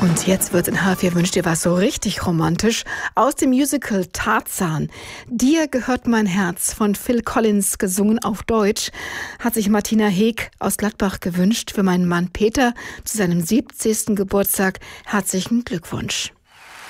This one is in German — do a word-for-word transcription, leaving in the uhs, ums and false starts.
Und jetzt wird in H vier wünscht dir was so richtig romantisch aus dem Musical Tarzan. Dir gehört mein Herz von Phil Collins, gesungen auf Deutsch, hat sich Martina Heek aus Gladbach gewünscht für meinen Mann Peter zu seinem siebzigsten Geburtstag. Herzlichen Glückwunsch.